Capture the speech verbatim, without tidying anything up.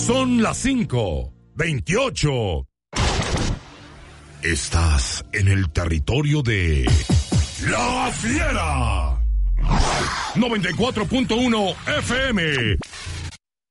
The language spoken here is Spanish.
Son las cinco veintiocho. Estás en el territorio de La Fiera. noventa y cuatro punto uno F M.